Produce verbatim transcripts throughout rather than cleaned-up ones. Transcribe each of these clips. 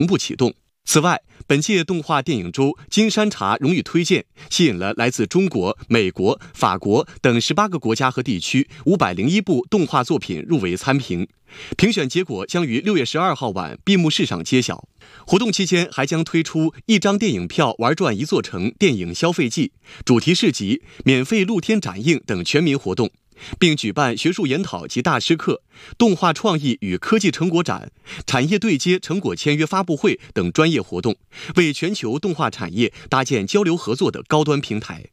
同步启动。此外，本届动画电影周金山茶荣誉推荐吸引了来自中国、美国、法国等十八个国家和地区五百零一部动画作品入围参评。评选结果将于六月十二号晚闭幕式上揭晓。活动期间还将推出一张电影票玩转一座城电影消费季、主题市集、免费露天展映等全民活动，并举办学术研讨及大师课、动画创意与科技成果展、产业对接成果签约发布会等专业活动，为全球动画产业搭建交流合作的高端平台。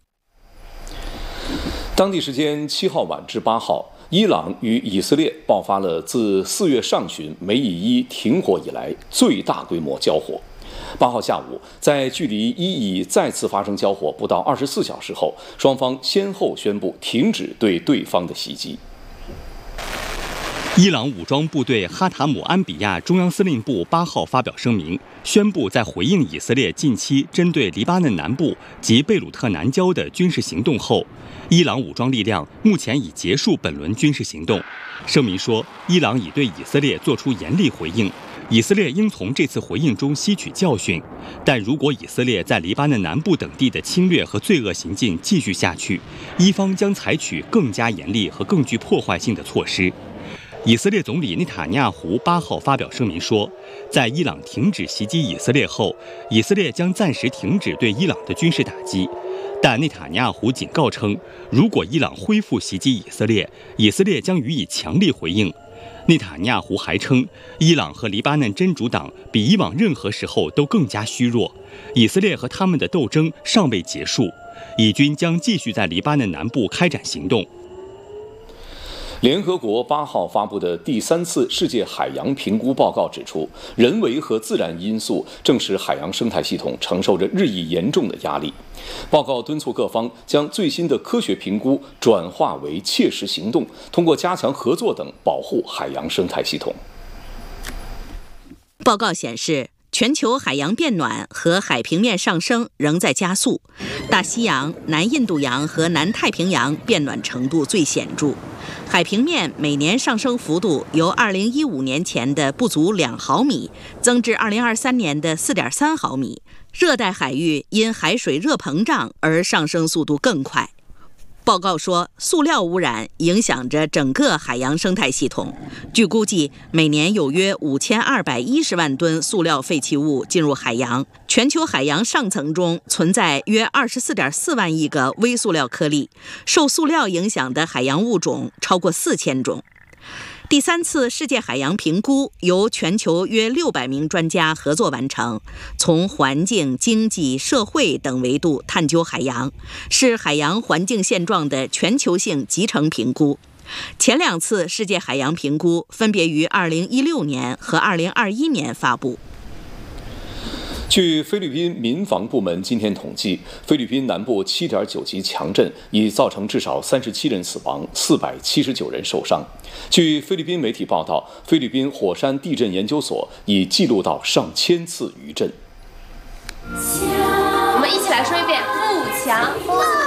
当地时间七号晚至八号，伊朗与以色列爆发了自四月上旬梅以一停火以来最大规模交火。八号下午，在距离伊以再次发生交火不到二十四小时后，双方先后宣布停止对对方的袭击。 伊朗武装部队哈塔姆安比亚中央司令部八号发表声明，宣布在回应以色列近期针对黎巴嫩南部及贝鲁特南郊的军事行动后，伊朗武装力量目前已结束本轮军事行动。声明说，伊朗已对以色列作出严厉回应，以色列应从这次回应中吸取教训，但如果以色列在黎巴嫩南部等地的侵略和罪恶行径继续下去，伊方将采取更加严厉和更具破坏性的措施。以色列总理内塔尼亚胡八号发表声明说，在伊朗停止袭击以色列后，以色列将暂时停止对伊朗的军事打击。但内塔尼亚胡警告称，如果伊朗恢复袭击以色列，以色列将予以强力回应。内塔尼亚胡还称，伊朗和黎巴嫩真主党比以往任何时候都更加虚弱，以色列和他们的斗争尚未结束，以军将继续在黎巴嫩南部开展行动。 联合国八号发布的第三次世界海洋评估报告指出，人为和自然因素正使海洋生态系统承受着日益严重的压力。报告敦促各方将最新的科学评估转化为切实行动，通过加强合作等保护海洋生态系统。 报告显示，全球海洋变暖和海平面上升仍在加速，大西洋、南印度洋和南太平洋变暖程度最显著。海平面每年上升幅度由二零一五年前的不足两毫米增至二零二三年的四点三毫米。热带海域因海水热膨胀而上升速度更快。报告说，塑料污染影响着整个海洋生态系统。据估计，每年有约五千二百一十万吨塑料废弃物进入海洋。全球海洋上层中存在约二十四点四万亿个微塑料颗粒，受塑料影响的海洋物种超过四千种。第三次世界海洋评估由全球约六百名专家合作完成，从环境、经济、社会等维度探究海洋，是海洋环境现状的全球性集成评估。前两次世界海洋评估分别于二零一六年和二零二一年发布。 据菲律宾民防部门今天统计，菲律宾南部 七点九 级强震已造成至少三十七人死亡，四百七十九人受伤。据菲律宾媒体报道，菲律宾火山地震研究所已记录到上千次余震。 我们一起来说一遍：富强。